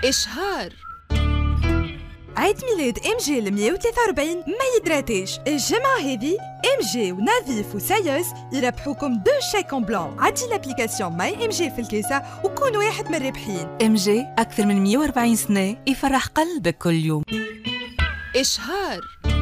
إشهار. عيد ميلاد ام جي ال 143 ما يدراتيش. الجمعة هذه ام جي ونظيف وسايس يربحوكم 2 شيك اون بلان. عدي لابليكاسيون ماي ام جي في الكيسة وكونوا واحد من الرابحين. ام جي أكثر من 140 سنة يفرح قلبك كل يوم. إشهار.